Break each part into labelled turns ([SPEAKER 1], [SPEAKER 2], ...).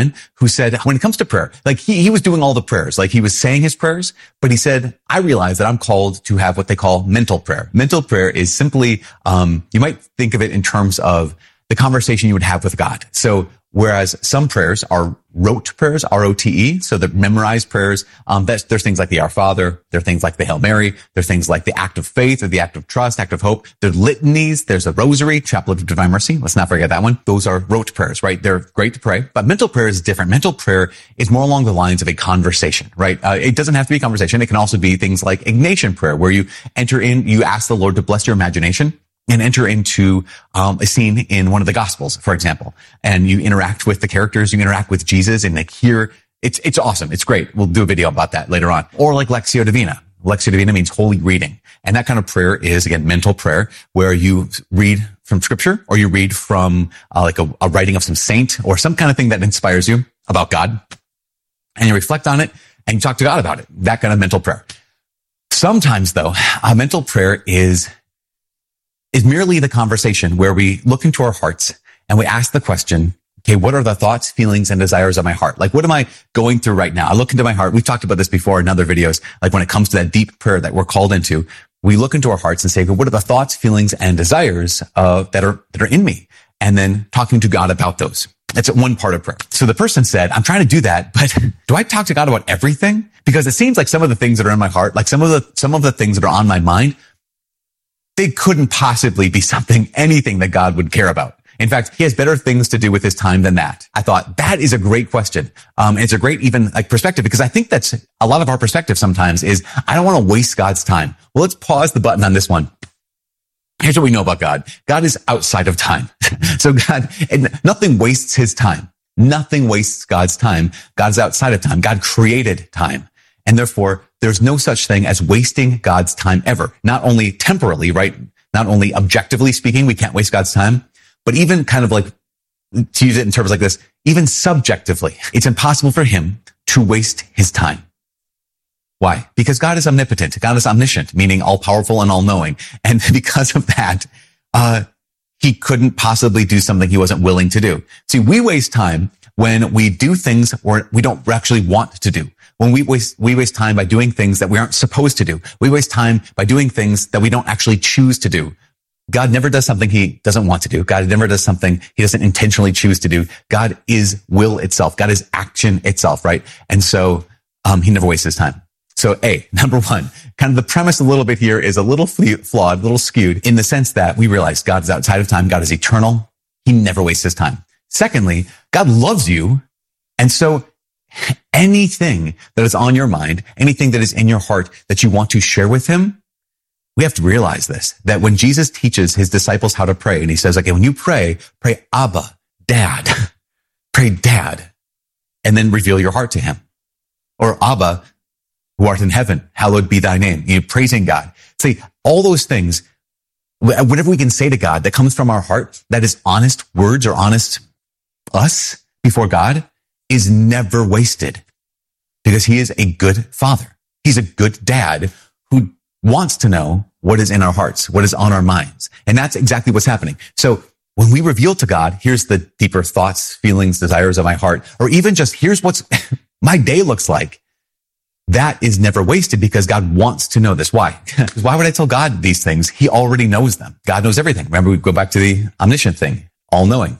[SPEAKER 1] man who said, when it comes to prayer, like he was doing all the prayers, like he was saying his prayers, but he said, I realize that I'm called to have what they call mental prayer. Mental prayer is simply, you might think of it in terms of the conversation you would have with God. So whereas some prayers are rote prayers, R-O-T-E, so the memorized prayers, there's things like the Our Father, there are things like the Hail Mary, there's things like the act of faith or the act of trust, act of hope. There's litanies, there's a rosary, Chaplet of Divine Mercy. Let's not forget that one. Those are rote prayers, right? They're great to pray, but mental prayer is different. Mental prayer is more along the lines of a conversation, right? It doesn't have to be a conversation. It can also be things like Ignatian prayer, where you enter in, you ask the Lord to bless your imagination and enter into a scene in one of the Gospels, for example, and you interact with the characters, you interact with Jesus, and like here, it's awesome. It's great. We'll do a video about that later on. Or like Lectio Divina. Lectio Divina means holy reading. And that kind of prayer is, again, mental prayer, where you read from scripture or you read from like a writing of some saint or some kind of thing that inspires you about God. And you reflect on it and you talk to God about it. That kind of mental prayer. Sometimes, though, a mental prayer is merely the conversation where we look into our hearts and we ask the question, okay, what are the thoughts, feelings, and desires of my heart? Like, what am I going through right now? I look into my heart. We've talked about this before in other videos. Like when it comes to that deep prayer that we're called into, we look into our hearts and say, okay, what are the thoughts, feelings, and desires that are in me? And then talking to God about those. That's one part of prayer. So the person said, I'm trying to do that, but do I talk to God about everything? Because it seems like some of the things that are in my heart, like some of the things that are on my mind, they couldn't possibly be anything that God would care about. In fact, he has better things to do with his time than that. I thought that is a great question. It's a great even like perspective, because I think that's a lot of our perspective sometimes is, I don't want to waste God's time. Well, let's pause the button on this one. Here's what we know about God. God is outside of time. So nothing wastes his time. Nothing wastes God's time. God's outside of time. God created time. And therefore, there's no such thing as wasting God's time ever. Not only temporally, right? Not only objectively speaking, we can't waste God's time, but even kind of like, to use it in terms like this, even subjectively, it's impossible for him to waste his time. Why? Because God is omnipotent. God is omniscient, meaning all powerful and all knowing. And because of that, he couldn't possibly do something he wasn't willing to do. See, we waste time when we do things or we don't actually want to do. When we waste time by doing things that we aren't supposed to do. We waste time by doing things that we don't actually choose to do. God never does something he doesn't want to do. God never does something he doesn't intentionally choose to do. God is will itself. God is action itself, right? And so, he never wastes his time. So number one, kind of the premise a little bit here is a little flawed, a little skewed in the sense that we realize God is outside of time. God is eternal. He never wastes his time. Secondly, God loves you. And so anything that is on your mind, anything that is in your heart that you want to share with him, we have to realize this, that when Jesus teaches his disciples how to pray, and he says, okay, when you pray Abba, Dad, pray Dad, and then reveal your heart to him. Or Abba, who art in heaven, hallowed be thy name. You're praising God. See, all those things, whatever we can say to God that comes from our heart, that is honest words or honest us before God, is never wasted, because he is a good father. He's a good dad who wants to know what is in our hearts, what is on our minds. And that's exactly what's happening. So when we reveal to God, here's the deeper thoughts, feelings, desires of my heart, or even just here's what's my day looks like, that is never wasted, because God wants to know this. Why? Why would I tell God these things? He already knows them. God knows everything. Remember, we go back to the omniscient thing, all knowing.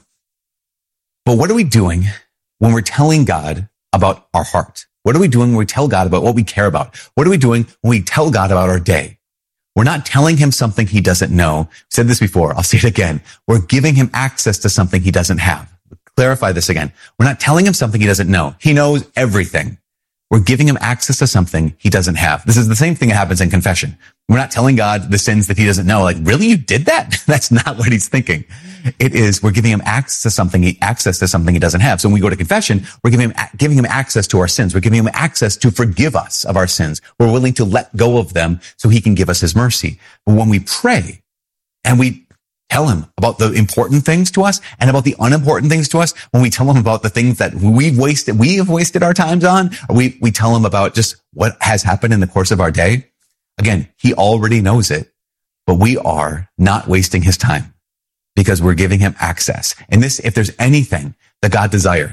[SPEAKER 1] But what are we doing when we're telling God about our heart? What are we doing when we tell God about what we care about? What are we doing when we tell God about our day? We're not telling him something he doesn't know. I've said this before. I'll say it again. We're giving him access to something he doesn't have. Clarify this again. We're not telling him something he doesn't know. He knows everything. We're giving him access to something he doesn't have. This is the same thing that happens in confession. We're not telling God the sins that he doesn't know. Like, really? You did that? That's not what he's thinking. It is, we're giving him access to something he doesn't have. So when we go to confession, we're giving him access to our sins. We're giving him access to forgive us of our sins. We're willing to let go of them so he can give us his mercy. But when we pray and we tell him about the important things to us and about the unimportant things to us, when we tell him about the things that we have wasted our times on, or we tell him about just what has happened in the course of our day, again, he already knows it, but we are not wasting his time because we're giving him access. And this, if there's anything that God desires,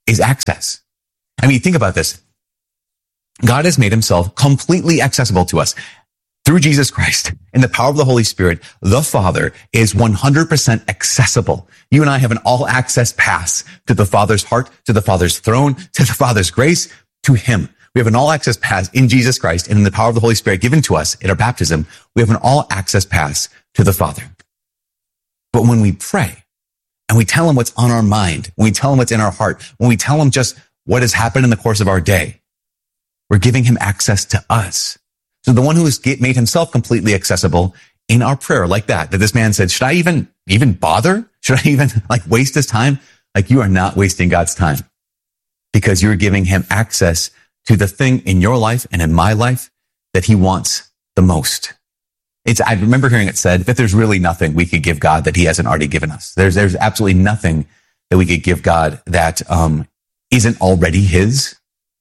[SPEAKER 1] is access. I mean, think about this. God has made himself completely accessible to us. Through Jesus Christ and the power of the Holy Spirit, the Father is 100% accessible. You and I have an all-access pass to the Father's heart, to the Father's throne, to the Father's grace, to him. We have an all-access pass in Jesus Christ and in the power of the Holy Spirit given to us in our baptism. We have an all-access pass to the Father. But when we pray and we tell him what's on our mind, when we tell him what's in our heart, when we tell him just what has happened in the course of our day, we're giving him access to us. So the one who has made himself completely accessible in our prayer like that this man said, should I even bother? Should I even waste his time? You are not wasting God's time because you're giving him access to the thing in your life and in my life that he wants the most. I remember hearing it said that there's really nothing we could give God that he hasn't already given us. There's absolutely nothing that we could give God that, isn't already his.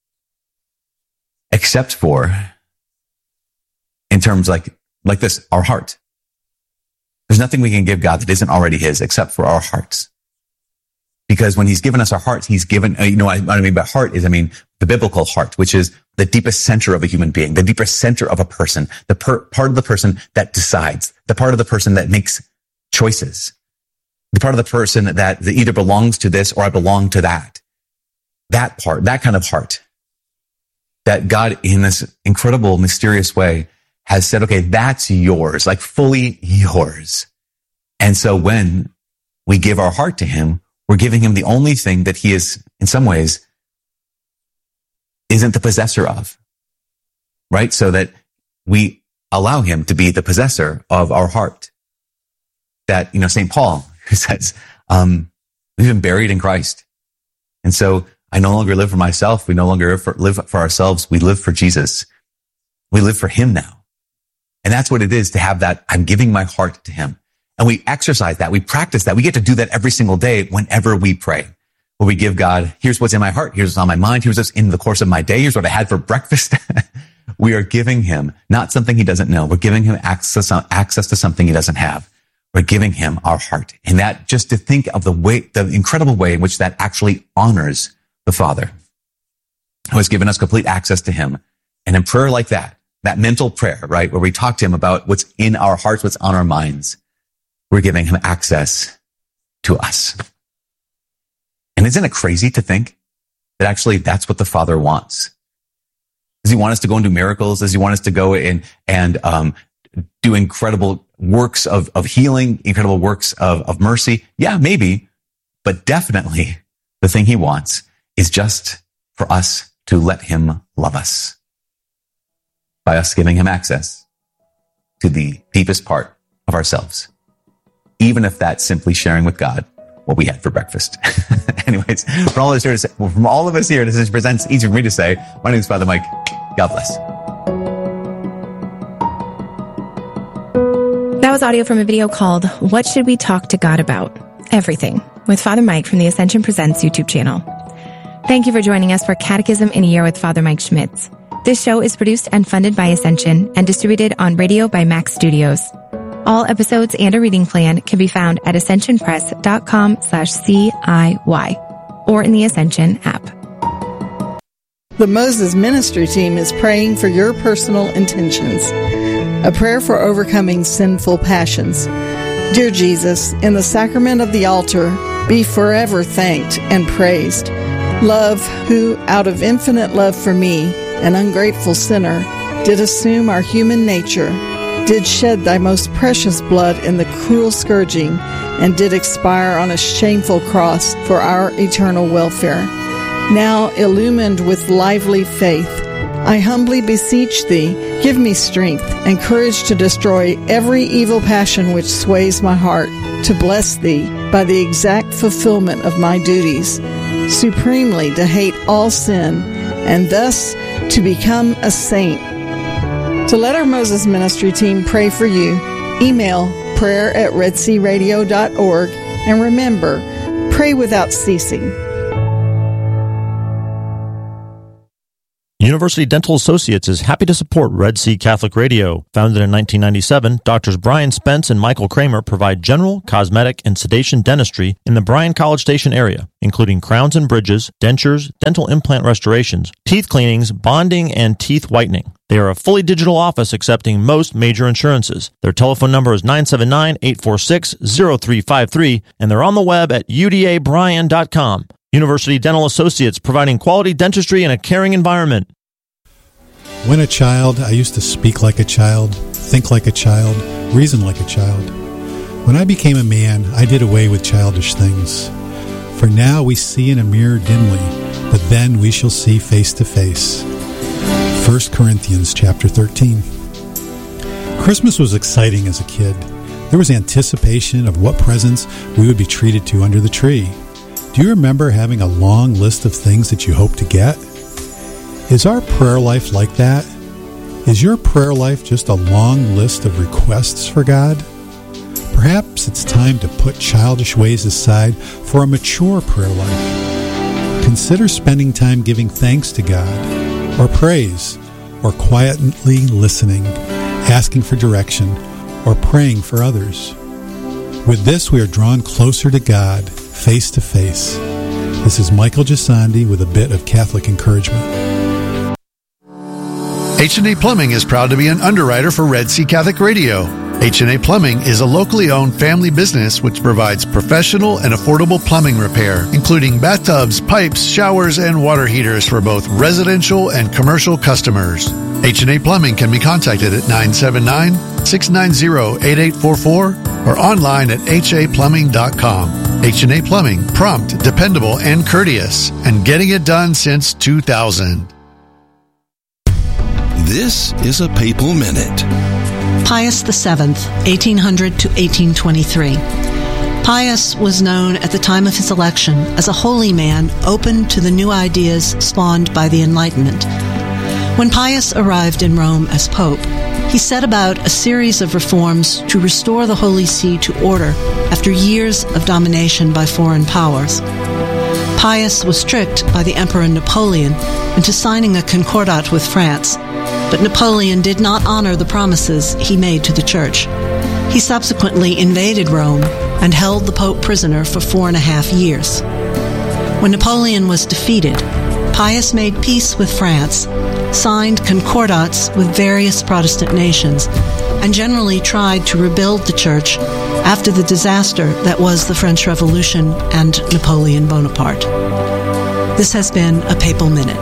[SPEAKER 1] Except for, in terms like this, our heart. There's nothing we can give God that isn't already his except for our hearts. Because when he's given us our hearts, he's given, what I mean by heart is, the biblical heart, which is the deepest center of a human being, the deepest center of a person, the part of the person that decides, the part of the person that makes choices, the part of the person that either belongs to this or I belong to that. That part, that kind of heart. That God, in this incredible, mysterious way, has said, okay, that's yours, fully yours. And so when we give our heart to him, we're giving him the only thing that he is, in some ways, isn't the possessor of. Right? So that we allow him to be the possessor of our heart. That, St. Paul, who says, we've been buried in Christ. And so I no longer live for myself. We no longer live for ourselves. We live for Jesus. We live for him now. And that's what it is to have that. I'm giving my heart to him. And we exercise that. We practice that. We get to do that every single day whenever we pray. Where we give God, here's what's in my heart. Here's what's on my mind. Here's what's in the course of my day. Here's what I had for breakfast. We are giving him not something he doesn't know. We're giving him access to something he doesn't have. We're giving him our heart. And that, just to think of the incredible way in which that actually honors the Father, who has given us complete access to him. And in prayer like that mental prayer, right, where we talk to him about what's in our hearts, what's on our minds, we're giving him access to us. And isn't it crazy to think that actually that's what the Father wants? Does he want us to go and do miracles? Does he want us to go in and do incredible works of healing, incredible works of mercy? Yeah, maybe. But definitely the thing he wants is just for us to let him love us by us giving him access to the deepest part of ourselves, even if that's simply sharing with God what we had for breakfast. Anyways, from all of us here, this presents easy for me to say. My name is Father Mike. God bless.
[SPEAKER 2] That was audio from a video called What Should We Talk to God About? Everything, with Father Mike from the Ascension Presents YouTube channel. Thank you for joining us for Catechism in a Year with Father Mike Schmitz. This show is produced and funded by Ascension and distributed on radio by Max Studios. All episodes and a reading plan can be found at ascensionpress.com/CIY or in the Ascension app.
[SPEAKER 3] The Moses Ministry Team is praying for your personal intentions. A prayer for overcoming sinful passions. Dear Jesus, in the sacrament of the altar, be forever thanked and praised. Love, who, out of infinite love for me, an ungrateful sinner, did assume our human nature, did shed thy most precious blood in the cruel scourging, and did expire on a shameful cross for our eternal welfare. Now, illumined with lively faith, I humbly beseech thee, give me strength and courage to destroy every evil passion which sways my heart, to bless thee by the exact fulfillment of my duties, supremely to hate all sin, and thus to become a saint. To let our Moses Ministry Team pray for you, email prayer@redsearadio.org, and remember, pray without ceasing.
[SPEAKER 4] University Dental Associates is happy to support Red Sea Catholic Radio. Founded in 1997, Doctors Brian Spence and Michael Kramer provide general, cosmetic, and sedation dentistry in the Bryan College Station area, including crowns and bridges, dentures, dental implant restorations, teeth cleanings, bonding, and teeth whitening. They are a fully digital office accepting most major insurances. Their telephone number is 979-846-0353, and they're on the web at udabryan.com. University Dental Associates, providing quality dentistry in a caring environment.
[SPEAKER 5] When a child, I used to speak like a child, think like a child, reason like a child. When I became a man, I did away with childish things. For now we see in a mirror dimly, but then we shall see face to face. 1 Corinthians chapter 13. Christmas was exciting as a kid. There was anticipation of what presents we would be treated to under the tree. Do you remember having a long list of things that you hoped to get? Is our prayer life like that? Is your prayer life just a long list of requests for God? Perhaps it's time to put childish ways aside for a mature prayer life. Consider spending time giving thanks to God, or praise, or quietly listening, asking for direction, or praying for others. With this, we are drawn closer to God, face to face. This is Michael Gisandi with a bit of Catholic encouragement.
[SPEAKER 6] H&A Plumbing is proud to be an underwriter for Red Sea Catholic Radio. H&A Plumbing is a locally owned family business which provides professional and affordable plumbing repair, including bathtubs, pipes, showers, and water heaters for both residential and commercial customers. H&A Plumbing can be contacted at 979-690-8844 or online at haplumbing.com. H&A Plumbing, prompt, dependable, and courteous, and getting it done since 2000.
[SPEAKER 7] This is a Papal Minute.
[SPEAKER 8] Pius VII, 1800 to 1823. Pius was known at the time of his election as a holy man open to the new ideas spawned by the Enlightenment. When Pius arrived in Rome as Pope, he set about a series of reforms to restore the Holy See to order after years of domination by foreign powers. Pius was tricked by the Emperor Napoleon into signing a concordat with France, but Napoleon did not honor the promises he made to the Church. He subsequently invaded Rome and held the Pope prisoner for 4.5 years. When Napoleon was defeated, Pius made peace with France, signed concordats with various Protestant nations, and generally tried to rebuild the Church after the disaster that was the French Revolution and Napoleon Bonaparte. This has been a Papal Minute.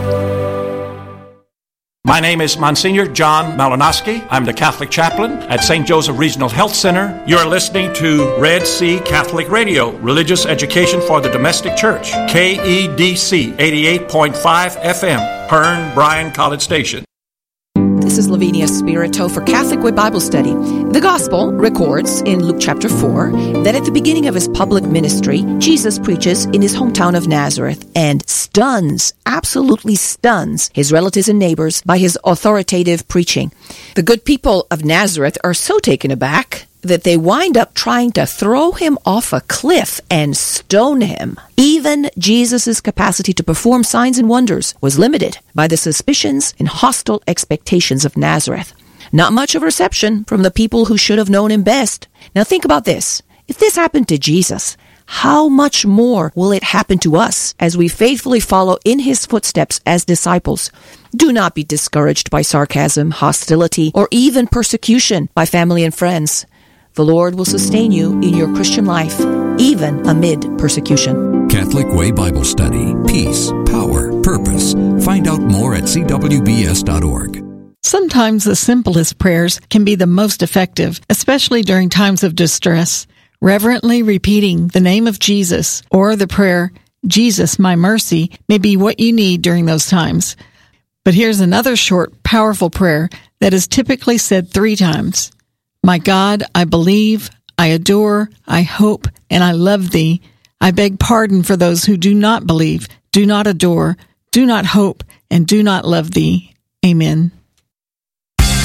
[SPEAKER 9] My name is Monsignor John Malinowski. I'm the Catholic chaplain at St. Joseph Regional Health Center. You're listening to Red Sea Catholic Radio, Religious Education for the Domestic Church, KEDC 88.5 FM, Hearn, Bryan College Station.
[SPEAKER 10] This is Lavinia Spirito for Catholic Way Bible Study. The Gospel records in Luke chapter 4 that at the beginning of his public ministry, Jesus preaches in his hometown of Nazareth and absolutely stuns his relatives and neighbors by his authoritative preaching. The good people of Nazareth are so taken aback that they wind up trying to throw him off a cliff and stone him. Even Jesus' capacity to perform signs and wonders was limited by the suspicions and hostile expectations of Nazareth. Not much of reception from the people who should have known him best. Now think about this. If this happened to Jesus, how much more will it happen to us as we faithfully follow in his footsteps as disciples? Do not be discouraged by sarcasm, hostility, or even persecution by family and friends. The Lord will sustain you in your Christian life, even amid persecution.
[SPEAKER 7] Catholic Way Bible Study. Peace, power, purpose. Find out more at cwbs.org.
[SPEAKER 3] Sometimes the simplest prayers can be the most effective, especially during times of distress. Reverently repeating the name of Jesus or the prayer, Jesus, my mercy, may be what you need during those times. But here's another short, powerful prayer that is typically said 3 times. My God, I believe, I adore, I hope, and I love thee. I beg pardon for those who do not believe, do not adore, do not hope, and do not love thee. Amen.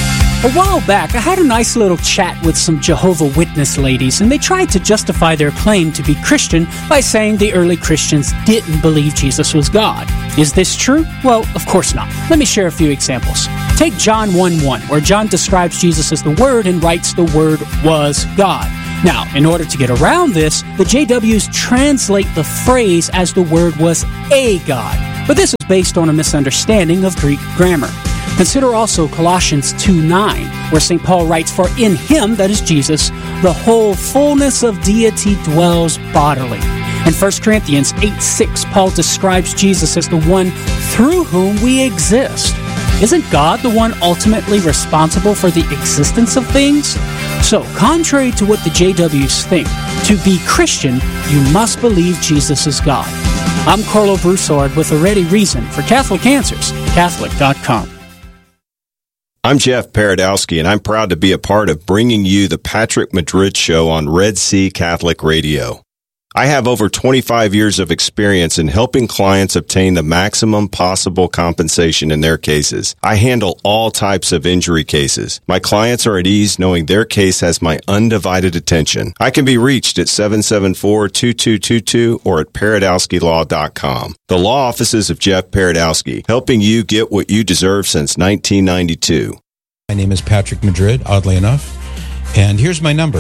[SPEAKER 11] A while back, I had a nice little chat with some Jehovah's Witness ladies, and they tried to justify their claim to be Christian by saying the early Christians didn't believe Jesus was God. Is this true? Well, of course not. Let me share a few examples. Take John 1:1, where John describes Jesus as the Word and writes the Word was God. Now, in order to get around this, the JWs translate the phrase as the Word was a God. But this is based on a misunderstanding of Greek grammar. Consider also Colossians 2:9, where St. Paul writes, "For in him," that is Jesus, "the whole fullness of deity dwells bodily." In 1 Corinthians 8:6, Paul describes Jesus as the one through whom we exist. Isn't God the one ultimately responsible for the existence of things? So, contrary to what the JWs think, to be Christian, you must believe Jesus is God. I'm Carlo Broussard with A Ready Reason for Catholic Answers, Catholic.com.
[SPEAKER 12] I'm Jeff Paradowski, and I'm proud to be a part of bringing you the Patrick Madrid Show on Red Sea Catholic Radio. I have over 25 years of experience in helping clients obtain the maximum possible compensation in their cases. I handle all types of injury cases. My clients are at ease knowing their case has my undivided attention. I can be reached at 774-2222 or at paradowskilaw.com. The law offices of Jeff Paradowski, helping you get what you deserve since 1992.
[SPEAKER 13] My name is Patrick Madrid, oddly enough. And here's my number,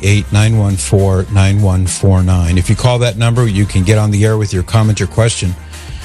[SPEAKER 13] 888-914-9149. If you call that number, you can get on the air with your comment or question.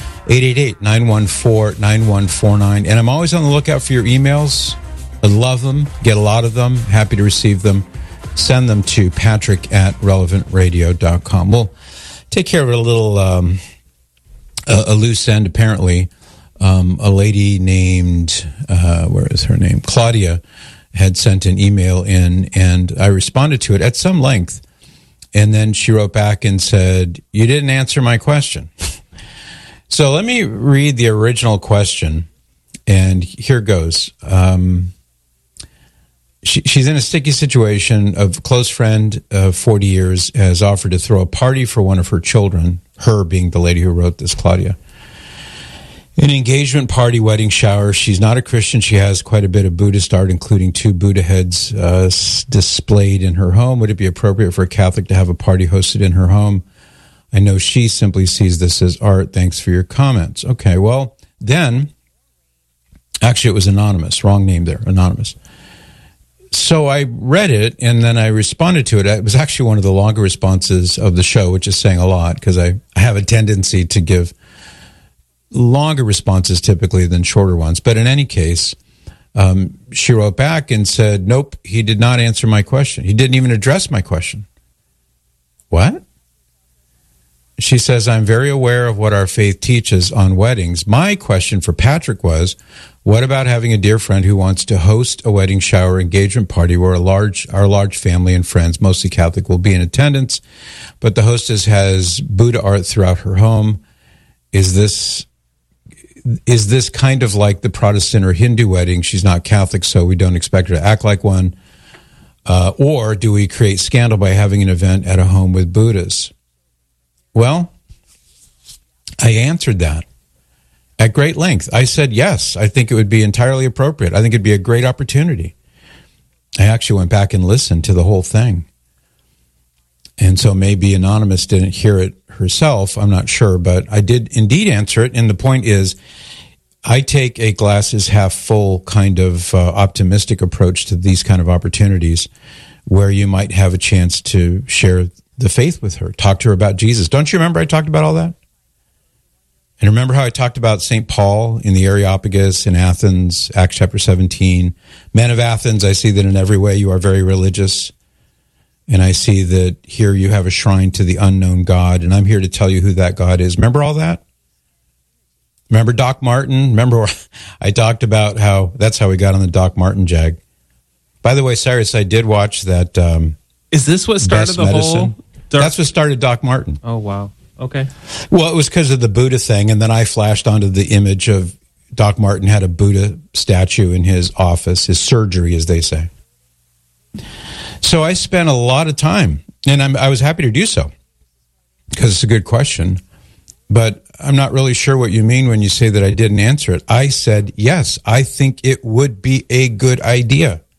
[SPEAKER 13] 888-914-9149. And I'm always on the lookout for your emails. I love them, get a lot of them, happy to receive them. Send them to patrick@relevantradio.com. We'll take care of a little, a loose end, apparently. A lady named, where is her name? Claudia had sent an email in, and I responded to it at some length. And then she wrote back and said, "You didn't answer my question." So let me read the original question, and here goes. She's in a sticky situation. A close friend of 40 years has offered to throw a party for one of her children, her being the lady who wrote this, Claudia. An engagement party, wedding shower. She's not a Christian. She has quite a bit of Buddhist art, including 2 Buddha heads displayed in her home. Would it be appropriate for a Catholic to have a party hosted in her home? I know she simply sees this as art. Thanks for your comments. Okay, well, then, actually it was anonymous. Wrong name there, anonymous. So I read it, and then I responded to it. It was actually one of the longer responses of the show, which is saying a lot, because I have a tendency to give longer responses typically than shorter ones. But in any case, she wrote back and said, "Nope, he did not answer my question. He didn't even address my question." What? She says, "I'm very aware of what our faith teaches on weddings. My question for Patrick was, what about having a dear friend who wants to host a wedding shower engagement party where our large family and friends, mostly Catholic, will be in attendance, but the hostess has Buddha art throughout her home. Is this kind of like the Protestant or Hindu wedding? She's not Catholic, so we don't expect her to act like one. Or do we create scandal by having an event at a home with Buddhas?" Well, I answered that at great length. I said, yes, I think it would be entirely appropriate. I think it'd be a great opportunity. I actually went back and listened to the whole thing. And so maybe Anonymous didn't hear it herself. I'm not sure, but I did indeed answer it. And the point is, I take a glasses half full kind of optimistic approach to these kind of opportunities where you might have a chance to share the faith with her, talk to her about Jesus. Don't you remember I talked about all that? And remember how I talked about St. Paul in the Areopagus in Athens, Acts chapter 17. Men of Athens, I see that in every way you are very religious. And I see that here you have a shrine to the unknown God, and I'm here to tell you who that God is. Remember all that? Remember Doc Martin? Remember I talked about how that's how we got on the Doc Martin jag. By the way, Cyrus, I did watch that.
[SPEAKER 14] Is this what started the whole?
[SPEAKER 13] That's what started Doc Martin.
[SPEAKER 14] Oh, wow. Okay.
[SPEAKER 13] Well, it was because of the Buddha thing, and then I flashed onto the image of Doc Martin had a Buddha statue in his office, his surgery, as they say. So I spent a lot of time, and I was happy to do so, because it's a good question, but I'm not really sure what you mean when you say that I didn't answer it. I said, yes, I think it would be a good idea.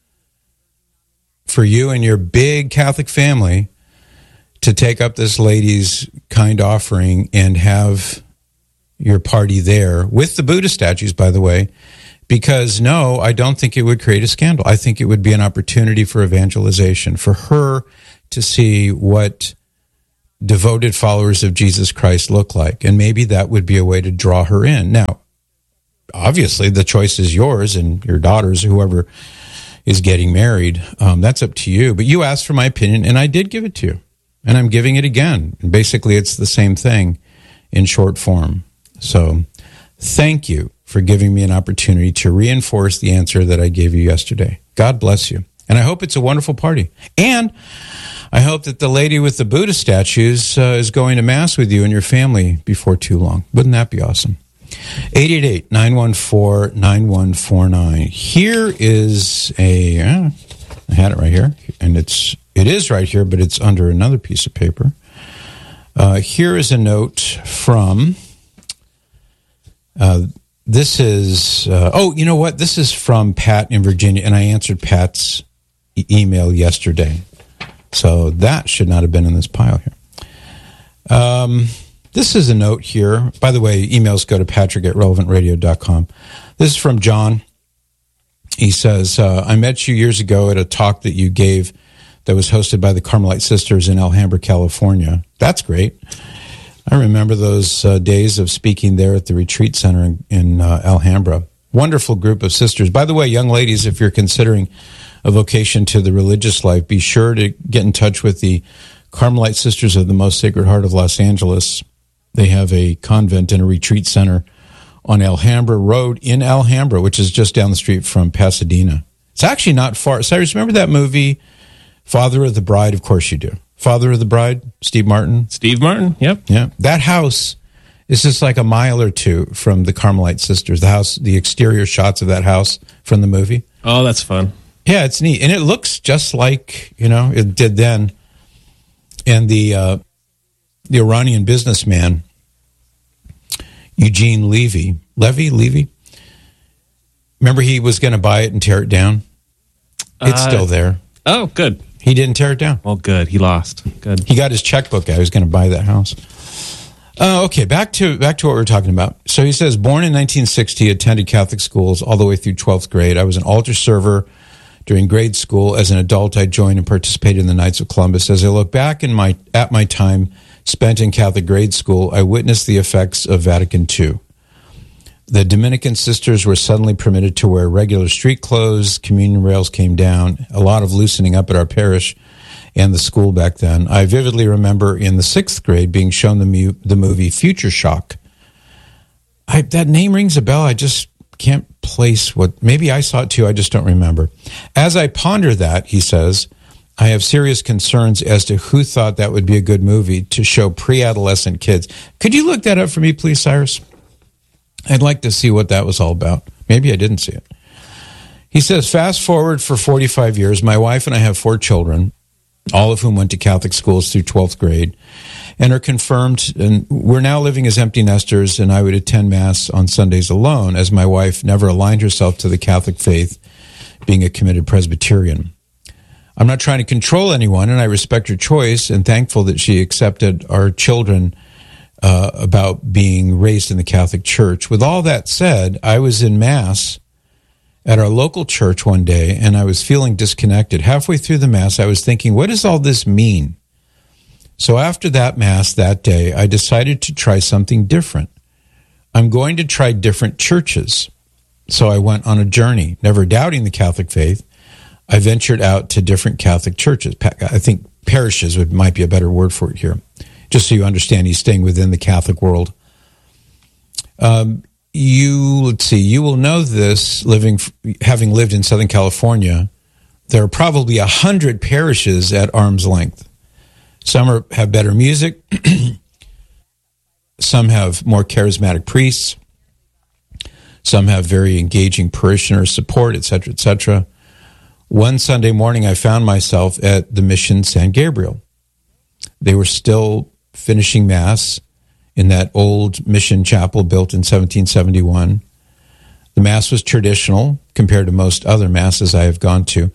[SPEAKER 13] for you and your big Catholic family to take up this lady's kind offering and have your party there with the Buddha statues, by the way, because no, I don't think it would create a scandal. I think it would be an opportunity for evangelization, for her to see what devoted followers of Jesus Christ look like. And maybe that would be a way to draw her in. Now, obviously, the choice is yours and your daughter's, whoever is getting married. That's up to you. But you asked for my opinion, and I did give it to you. And I'm giving it again. And basically, it's the same thing in short form. So thank you for giving me an opportunity to reinforce the answer that I gave you yesterday. God bless you. And I hope it's a wonderful party. And I hope that the lady with the Buddha statues is going to Mass with you and your family before too long. Wouldn't that be awesome? 888-914-9149. Here is I had it right here, and it is right here, but it's under another piece of paper. Here is a note from, this is, you know what? This is from Pat in Virginia, and I answered Pat's email yesterday. So that should not have been in this pile here. This is a note here. By the way, emails go to patrick@relevantradio.com. This is from John. He says, I met you years ago at a talk that you gave that was hosted by the Carmelite Sisters in Alhambra, California. That's great. I remember those days of speaking there at the retreat center in Alhambra. Wonderful group of sisters. By the way, young ladies, if you're considering a vocation to the religious life, be sure to get in touch with the Carmelite Sisters of the Most Sacred Heart of Los Angeles. They have a convent and a retreat center on Alhambra Road in Alhambra, which is just down the street from Pasadena. It's actually not far. Cyrus, remember that movie, Father of the Bride? Of course you do. Father of the Bride, Steve Martin?
[SPEAKER 14] Steve Martin, yep.
[SPEAKER 13] Yeah. That house is just like a mile or two from the Carmelite Sisters. The house, the exterior shots of that house from the movie.
[SPEAKER 14] Oh, that's fun.
[SPEAKER 13] Yeah, it's neat. And it looks just like, it did then. And the Iranian businessman, Eugene Levy. Remember he was going to buy it and tear it down? It's still there.
[SPEAKER 14] Oh, good.
[SPEAKER 13] He didn't tear it down.
[SPEAKER 14] Well, good. He lost. Good.
[SPEAKER 13] He got his checkbook out. He was going to buy that house. Okay, back to what we were talking about. So he says, born in 1960, attended Catholic schools all the way through 12th grade. I was an altar server during grade school. As an adult, I joined and participated in the Knights of Columbus. As I look back at my time spent in Catholic grade school, I witnessed the effects of Vatican II. The Dominican sisters were suddenly permitted to wear regular street clothes. Communion rails came down. A lot of loosening up at our parish and the school back then. I vividly remember in the 6th grade being shown the movie Future Shock. That name rings a bell. I just can't place what. Maybe I saw it too. I just don't remember. As I ponder that, he says, I have serious concerns as to who thought that would be a good movie to show pre-adolescent kids. Could you look that up for me, please, Cyrus? I'd like to see what that was all about. Maybe I didn't see it. He says, fast forward for 45 years, my wife and I have 4 children, all of whom went to Catholic schools through 12th grade, and are confirmed, and we're now living as empty nesters, and I would attend Mass on Sundays alone, as my wife never aligned herself to the Catholic faith, being a committed Presbyterian. I'm not trying to control anyone, and I respect her choice, and thankful that she accepted our children about being raised in the Catholic Church. With all that said, I was in Mass at our local church one day, and I was feeling disconnected. Halfway through the Mass, I was thinking, what does all this mean? So after that Mass that day, I decided to try something different. I'm going to try different churches. So I went on a journey, never doubting the Catholic faith. I ventured out to different Catholic churches. I think parishes might be a better word for it here. Just so you understand, he's staying within the Catholic world. You will know this, having lived in Southern California. There are probably 100 parishes at arm's length. Some have better music. Some have more charismatic priests. Some have very engaging parishioner support, etc., etc. One Sunday morning, I found myself at the Mission San Gabriel. They were still finishing Mass in that old mission chapel built in 1771. The Mass was traditional compared to most other Masses I have gone to,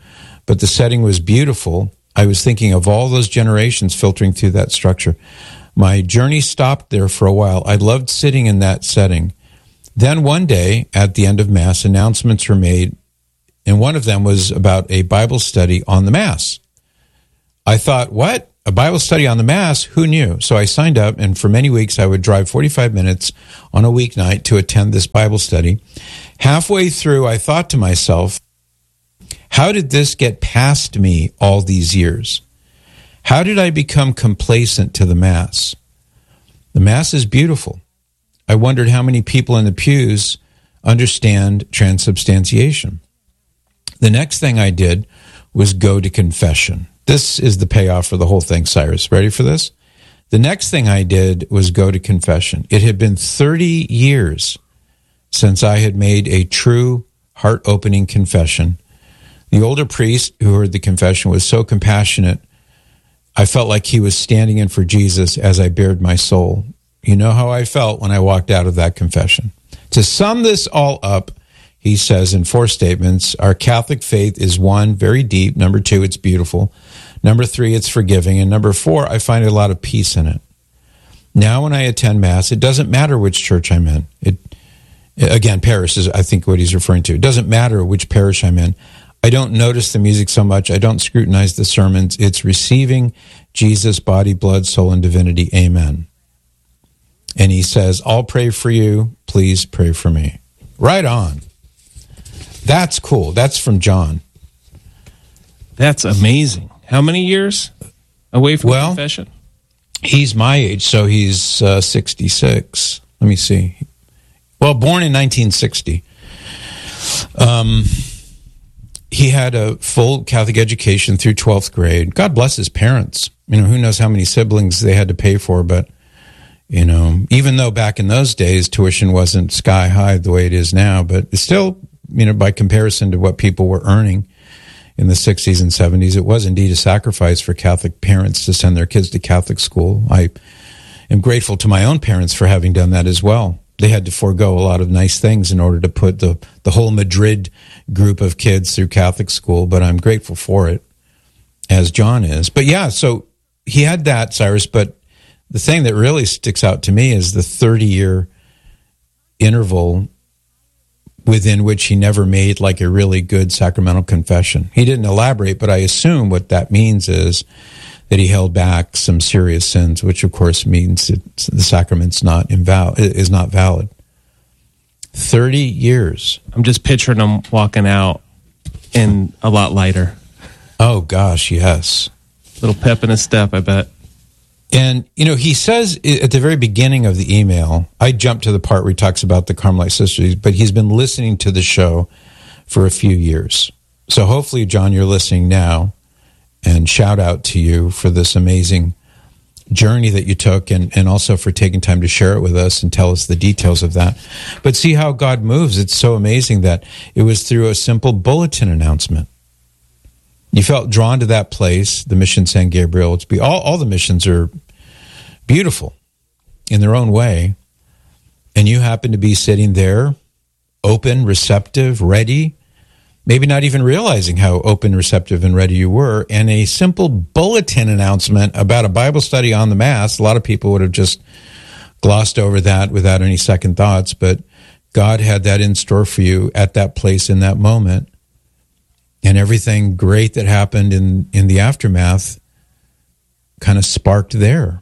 [SPEAKER 13] but the setting was beautiful. I was thinking of all those generations filtering through that structure. My journey stopped there for a while. I loved sitting in that setting. Then one day, at the end of Mass, announcements were made, and one of them was about a Bible study on the Mass. I thought, what? A Bible study on the Mass? Who knew? So I signed up, and for many weeks I would drive 45 minutes on a weeknight to attend this Bible study. Halfway through, I thought to myself, how did this get past me all these years? How did I become complacent to the Mass? The Mass is beautiful. I wondered how many people in the pews understand transubstantiation. The next thing I did was go to confession. This is the payoff for the whole thing, Cyrus. Ready for this? The next thing I did was go to confession. It had been 30 years since I had made a true heart-opening confession. The older priest who heard the confession was so compassionate, I felt like he was standing in for Jesus as I bared my soul. You know how I felt when I walked out of that confession. To sum this all up, he says in 4 statements, our Catholic faith is 1, very deep. Number 2, it's beautiful. Number 3, it's forgiving. And number 4, I find a lot of peace in it. Now when I attend Mass, it doesn't matter which church I'm in. Again, parish is, I think, what he's referring to. It doesn't matter which parish I'm in. I don't notice the music so much. I don't scrutinize the sermons. It's receiving Jesus' body, blood, soul, and divinity. Amen. And he says, I'll pray for you. Please pray for me. Right on. That's cool. That's from John.
[SPEAKER 14] That's amazing. How many years away from confession?
[SPEAKER 13] He's my age, so he's 66. Let me see. Well, born in 1960. He had a full Catholic education through 12th grade. God bless his parents. You know, who knows how many siblings they had to pay for, but, you know, even though back in those days tuition wasn't sky high the way it is now, but it's still, you know, by comparison to what people were earning in the 60s and 70s, it was indeed a sacrifice for Catholic parents to send their kids to Catholic school. I am grateful to my own parents for having done that as well. They had to forego a lot of nice things in order to put the whole Madrid group of kids through Catholic school, but I'm grateful for it, as John is. But yeah, so he had that, Cyrus, but the thing that really sticks out to me is the 30-year interval within which he never made like a really good sacramental confession. He didn't elaborate, but I assume what that means is that he held back some serious sins, which of course means that the sacrament's is not valid. 30 years.
[SPEAKER 14] I'm just picturing him walking out and a lot lighter.
[SPEAKER 13] Oh gosh, yes.
[SPEAKER 14] Little pep in his step, I bet.
[SPEAKER 13] And, you know, he says at the very beginning of the email, I jumped to the part where he talks about the Carmelite sisters, but he's been listening to the show for a few years. So hopefully, John, you're listening now, and shout out to you for this amazing journey that you took and also for taking time to share it with us and tell us the details of that. But see how God moves. It's so amazing that it was through a simple bulletin announcement. You felt drawn to that place, the Mission San Gabriel. All the missions are beautiful in their own way. And you happen to be sitting there, open, receptive, ready, maybe not even realizing how open, receptive, and ready you were. And a simple bulletin announcement about a Bible study on the Mass, a lot of people would have just glossed over that without any second thoughts. But God had that in store for you at that place in that moment. And everything great that happened in the aftermath kind of sparked there.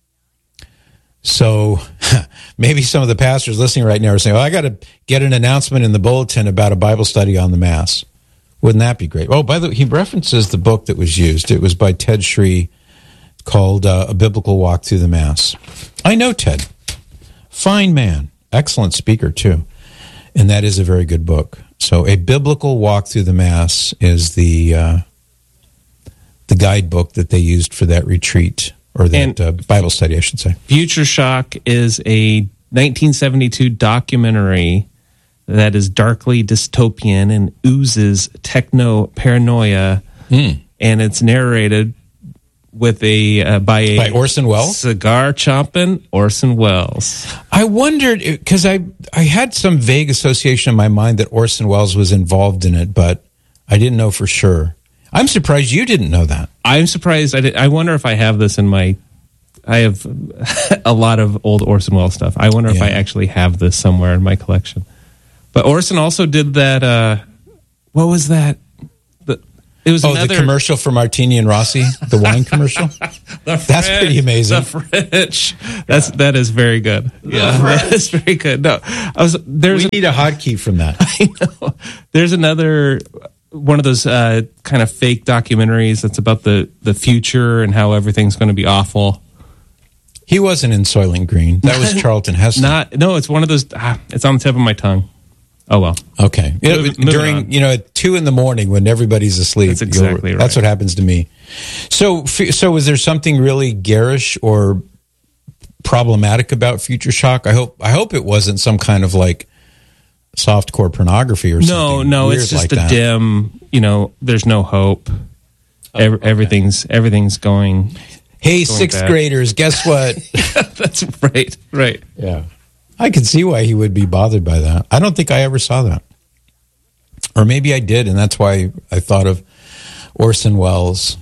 [SPEAKER 13] So maybe some of the pastors listening right now are saying, I got to get an announcement in the bulletin about a Bible study on the Mass. Wouldn't that be great? Oh, by the way, he references the book that was used. It was by Ted Shree called A Biblical Walk Through the Mass. I know Ted. Fine man. Excellent speaker, too. And that is a very good book. So A Biblical Walk Through the Mass is the guidebook that they used for that retreat, or that Bible study, I should say. Future
[SPEAKER 14] Shock is a 1972 documentary that is darkly dystopian and oozes techno-paranoia, and it's narrated with by
[SPEAKER 13] Orson Welles?
[SPEAKER 14] Cigar-chomping Orson Welles.
[SPEAKER 13] I wondered, because I had some vague association in my mind that Orson Welles was involved in it, but I didn't know for sure. I'm surprised you didn't know that.
[SPEAKER 14] I'm surprised. I wonder if I have this in my... I have a lot of old Orson Welles stuff. I wonder if I actually have this somewhere in my collection. But Orson also did that... what was that? It was
[SPEAKER 13] the commercial for Martini and Rossi, the wine commercial. That's pretty amazing.
[SPEAKER 14] The fridge. That is very good. Yeah, that is very good. No, we
[SPEAKER 13] need a hotkey from that.
[SPEAKER 14] I know. There's another one of those kind of fake documentaries that's about the future and how everything's going to be awful.
[SPEAKER 13] He wasn't in Soylent Green. That was Charlton Heston.
[SPEAKER 14] No, it's one of those. It's on the tip of my tongue. Oh, well.
[SPEAKER 13] Okay. During, at 2 a.m. when everybody's asleep.
[SPEAKER 14] That's exactly right.
[SPEAKER 13] That's what happens to me. So was there something really garish or problematic about Future Shock? I hope it wasn't some kind of like softcore pornography or something.
[SPEAKER 14] No, it's just like a dim, there's no hope. Everything's going.
[SPEAKER 13] Hey, sixth graders, guess what?
[SPEAKER 14] That's right.
[SPEAKER 13] Yeah. I can see why he would be bothered by that. I don't think I ever saw that. Or maybe I did, and that's why I thought of Orson Welles.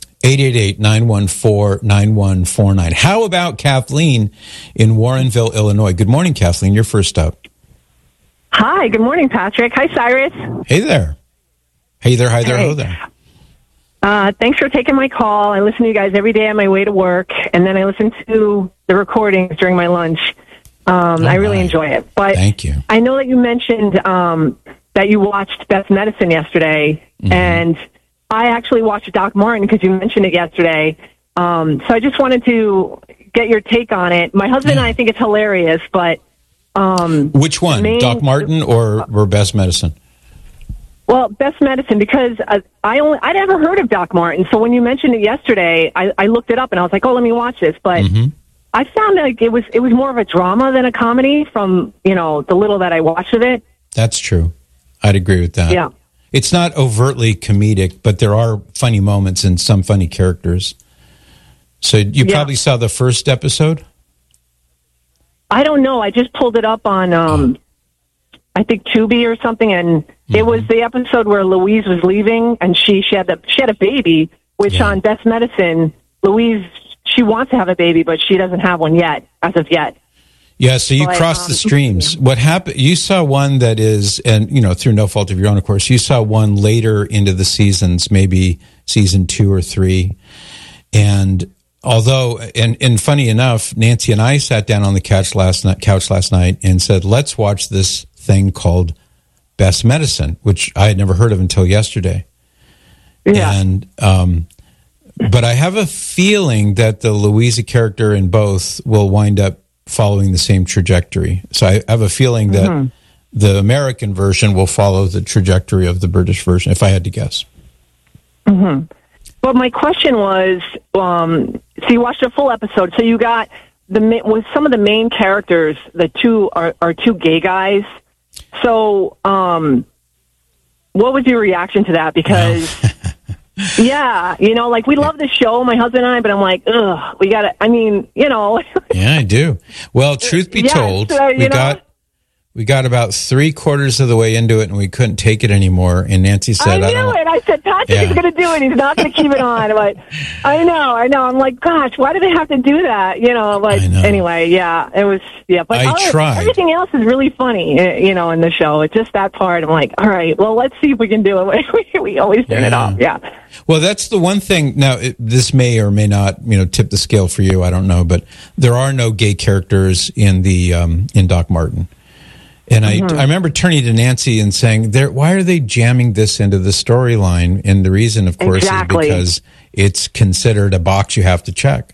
[SPEAKER 13] 888-914-9149. How about Kathleen in Warrenville, Illinois? Good morning, Kathleen. You're first up.
[SPEAKER 15] Hi, good morning, Patrick. Hi, Cyrus.
[SPEAKER 13] Hey there. Hey there, hi there, hello there.
[SPEAKER 15] Thanks for taking my call. I listen to you guys every day on my way to work, and then I listen to the recordings during my lunch. I really enjoy it. But
[SPEAKER 13] thank you.
[SPEAKER 15] I know that you mentioned that you watched Best Medicine yesterday, and I actually watched Doc Martin because you mentioned it yesterday. So I just wanted to get your take on it. My husband and I think it's hilarious, but...
[SPEAKER 13] which one, Doc Martin or Best Medicine?
[SPEAKER 15] Well, Best Medicine, because I'd never heard of Doc Martin. So when you mentioned it yesterday, I looked it up and I was like, let me watch this. But I found like it was more of a drama than a comedy from, the little that I watched of it.
[SPEAKER 13] That's true. I'd agree with that.
[SPEAKER 15] Yeah.
[SPEAKER 13] It's not overtly comedic, but there are funny moments and some funny characters. So you probably saw the first episode?
[SPEAKER 15] I don't know. I just pulled it up on, I think Tubi or something, and it was the episode where Louise was leaving, and she had a baby, which on Best Medicine, Louise, she wants to have a baby, but she doesn't have one yet, as of yet.
[SPEAKER 13] Yeah, so you crossed the streams. What happened? You saw one that is, and through no fault of your own, of course. You saw one later into the seasons, maybe season 2 or 3, and although, and funny enough, Nancy and I sat down on the couch last night and said, let's watch this thing called Best Medicine, which I had never heard of until yesterday. Yeah. And, but I have a feeling that the Louisa character in both will wind up following the same trajectory. So I have a feeling that the American version will follow the trajectory of the British version, if I had to guess.
[SPEAKER 15] But my question was, so you watched a full episode, so you got with some of the main characters, the two are two gay guys. So, what was your reaction to that? Because, yeah, like we love the show, my husband and I, but I'm like, ugh, we got to,
[SPEAKER 13] Yeah, I do. Well, truth be told, we got about 3/4 of the way into it, and we couldn't take it anymore. And Nancy said,
[SPEAKER 15] I knew it. I said, Patrick is going to do it. He's not going to keep it on. But I know. I'm like, gosh, why do they have to do that? Anyway, yeah, it was, yeah. But
[SPEAKER 13] I tried.
[SPEAKER 15] Everything else is really funny, in the show. It's just that part. I'm like, all right, well, let's see if we can do it. We always turn it off. Yeah.
[SPEAKER 13] Well, that's the one thing. Now, this may or may not, tip the scale for you. I don't know, but there are no gay characters in the in Doc Martin. And I remember turning to Nancy and saying, why are they jamming this into the storyline? And the reason, of course, is because it's considered a box you have to check.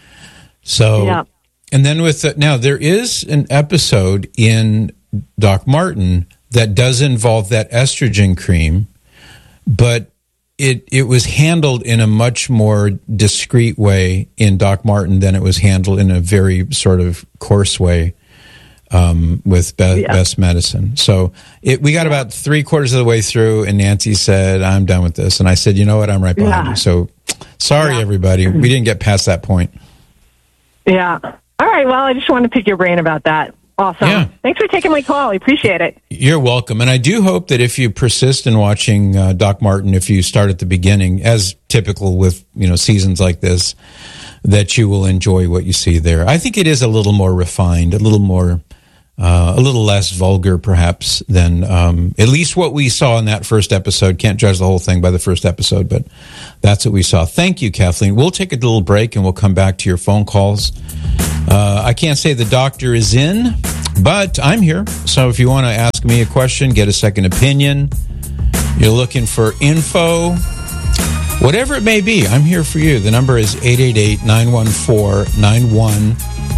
[SPEAKER 13] So, and then now there is an episode in Doc Martin that does involve that estrogen cream, but it was handled in a much more discreet way in Doc Martin than it was handled in a very sort of coarse way. With Best Medicine. So we got about 3/4 of the way through, and Nancy said, I'm done with this. And I said, you know what? I'm right behind you. So sorry, everybody. We didn't get past that point.
[SPEAKER 15] Yeah. All right. Well, I just wanted to pick your brain about that. Awesome.
[SPEAKER 13] Yeah.
[SPEAKER 15] Thanks for taking my call. I appreciate it.
[SPEAKER 13] You're welcome. And I do hope that if you persist in watching Doc Martin, if you start at the beginning, as typical with, seasons like this, that you will enjoy what you see there. I think it is a little more refined, a little less vulgar, perhaps, than at least what we saw in that first episode. Can't judge the whole thing by the first episode, but that's what we saw. Thank you, Kathleen. We'll take a little break and we'll come back to your phone calls. I can't say the doctor is in, but I'm here. So if you want to ask me a question, get a second opinion, you're looking for info, whatever it may be, I'm here for you. The number is 888-914-9149.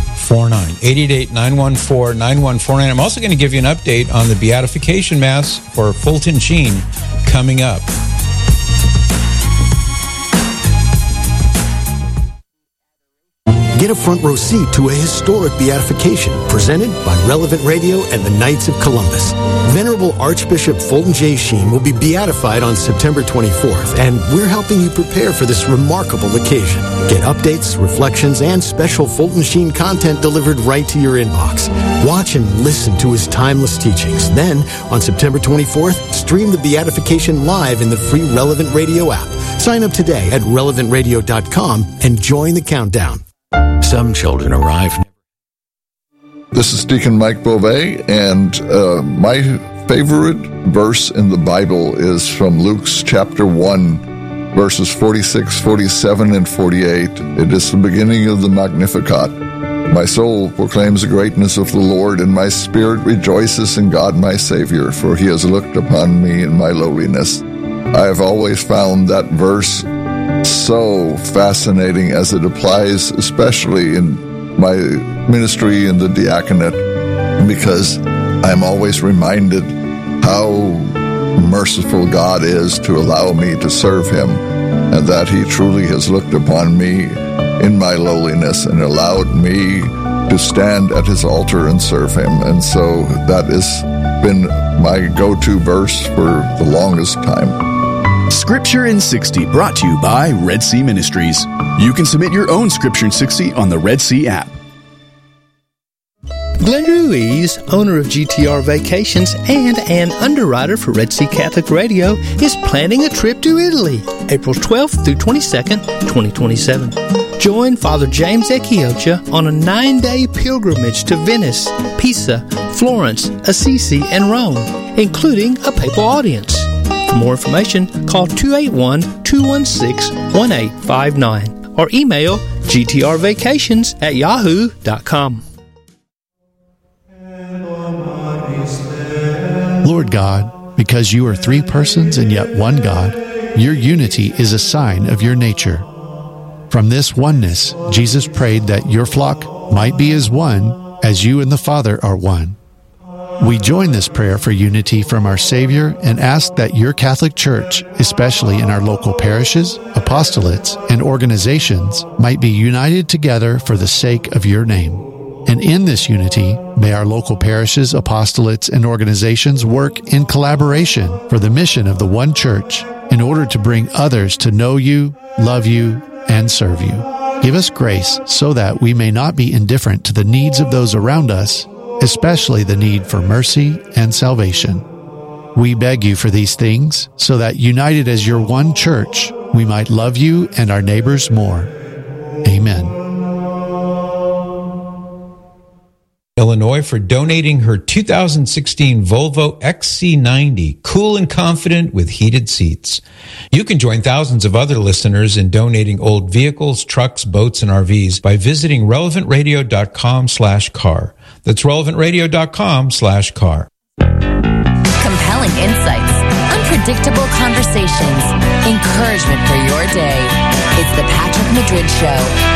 [SPEAKER 13] 888-914-9149. I'm also going to give you an update on the beatification mass for Fulton Sheen coming up.
[SPEAKER 16] Get a front row seat to a historic beatification presented by Relevant Radio and the Knights of Columbus. Venerable Archbishop Fulton J. Sheen will be beatified on September 24th, and we're helping you prepare for this remarkable occasion. Get updates, reflections, and special Fulton Sheen content delivered right to your inbox. Watch and listen to his timeless teachings. Then, on September 24th, stream the beatification live in the free Relevant Radio app. Sign up today at relevantradio.com and join the countdown.
[SPEAKER 17] Some children arrive.
[SPEAKER 18] This is Deacon Mike Beauvais, and my favorite verse in the Bible is from Luke's chapter 1, verses 46, 47, and 48. It is the beginning of the Magnificat. My soul proclaims the greatness of the Lord, and my spirit rejoices in God my Savior, for he has looked upon me in my lowliness. I have always found that verse so fascinating as it applies especially in my ministry in the diaconate, because I'm always reminded how merciful God is to allow me to serve him, and that he truly has looked upon me in my lowliness and allowed me to stand at his altar and serve him. And so that has been my go-to verse for the longest time.
[SPEAKER 19] Scripture in 60, brought to you by Red Sea Ministries. You can submit your own Scripture in 60 on the Red Sea app.
[SPEAKER 20] Glenn Ruiz, owner of GTR Vacations and an underwriter for Red Sea Catholic Radio, is planning a trip to Italy, April 12th through 22nd, 2027. Join Father James Echiocha on a 9-day pilgrimage to Venice, Pisa, Florence, Assisi, and Rome, including a papal audience. For more information, call 281-216-1859 or email gtrvacations@yahoo.com.
[SPEAKER 6] Lord God, because you are three persons and yet one God, your unity is a sign of your nature. From this oneness, Jesus prayed that your flock might be as one, as you and the Father are one. We join this prayer for unity from our Savior and ask that your Catholic Church, especially in our local parishes, apostolates, and organizations, might be united together for the sake of your name. And in this unity, may our local parishes, apostolates, and organizations work in collaboration for the mission of the one Church in order to bring others to know you, love you, and serve you. Give us grace so that we may not be indifferent to the needs of those around us, especially the need for mercy and salvation. We beg you for these things so that, united as your one Church, we might love you and our neighbors more. Amen.
[SPEAKER 13] Illinois for donating her 2016 Volvo XC90, cool and confident with heated seats. You can join thousands of other listeners in donating old vehicles, trucks, boats, and RVs by visiting relevantradio.com/car. That's relevantradio.com/car.
[SPEAKER 21] Compelling insights, unpredictable conversations, encouragement for your day. It's the Patrick Madrid Show.